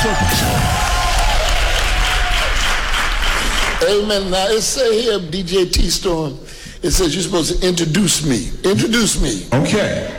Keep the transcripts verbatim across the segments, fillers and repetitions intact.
McClurkin Show. Amen. Now it say here, D J T-Storm, it says you're supposed to introduce me. Introduce me. Okay.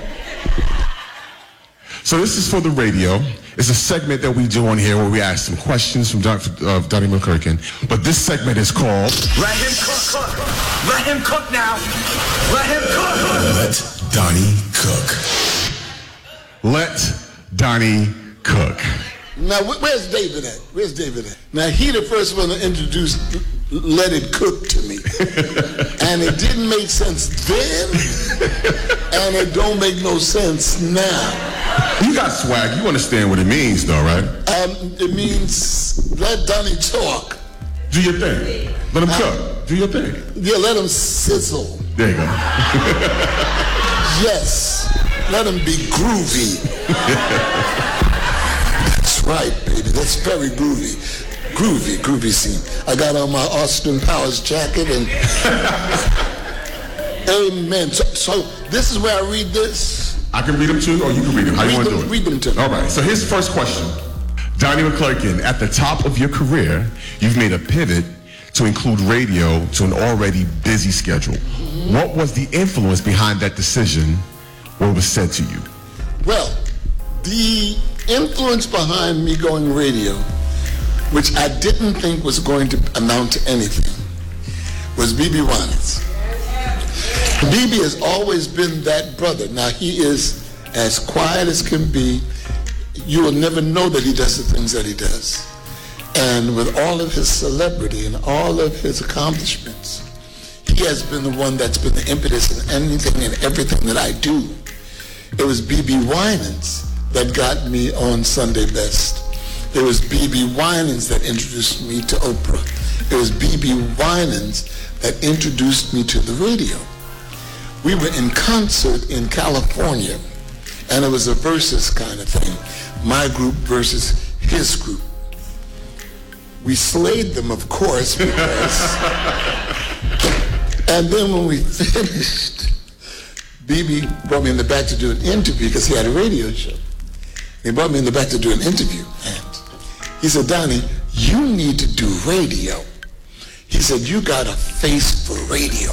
So this is for the radio. It's a segment that we do on here where we ask some questions from Doctor Uh, Donnie McClurkin. But this segment is called... Let him cook, cook. Let him cook now. Let him cook. Let Donnie cook. Let Donnie cook. Now, where's David at? Where's David at? Now, he the first one to introduce Let It Cook to me. And it didn't make sense then, and it don't make no sense now. You got swag. You understand what it means, though, right? Um, it means let Donnie talk. Do your thing. Let him uh, cook. Do your thing. Yeah, let him sizzle. There you go. Yes. Let him be groovy. That's right, baby. That's very groovy. Groovy, groovy scene. I got on my Austin Powers jacket and... Amen. So, so this is where I read this. I can read them too, or you can read them. How do you want to do it? Read them to me. All right. So here's the first question. Donnie McClurkin, at the top of your career, you've made a pivot to include radio to an already busy schedule. Mm-hmm. What was the influence behind that decision? What was said to you? Well, the influence behind me going radio, which I didn't think was going to amount to anything, was B B Winans. B B has always been that brother. Now, he is as quiet as can be. You will never know that he does the things that he does. And with all of his celebrity and all of his accomplishments, he has been the one that's been the impetus in anything and everything that I do. It was B B Winans that got me on Sunday Best. It was B B Winans that introduced me to Oprah. It was B B Winans that introduced me to the radio. We were in concert in California, and it was a versus kind of thing. My group versus his group. We slayed them, of course, because... And then when we finished, B B brought me in the back to do an interview because he had a radio show. He brought me in the back to do an interview, and he said, Donnie, you need to do radio. He said, you got a face for radio.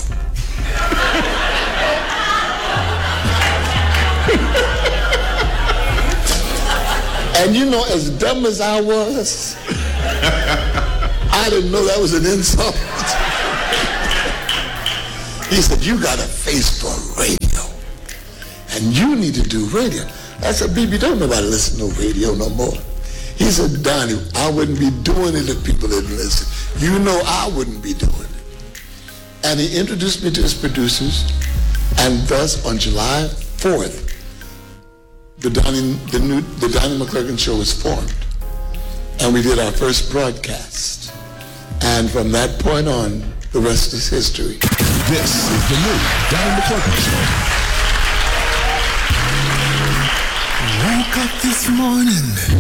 And you know, as dumb as I was, I didn't know that was an insult. He said, you got a face for radio, and you need to do radio. I said, B B, don't nobody listen to radio no more. He said, Donnie, I wouldn't be doing it if people didn't listen. You know I wouldn't be doing it. And he introduced me to his producers, and thus on July fourth, the Donnie, the new, the Donnie McClurkin Show was formed. And we did our first broadcast. And from that point on, the rest is history. This is the new Donnie McClurkin Show. Woke up this morning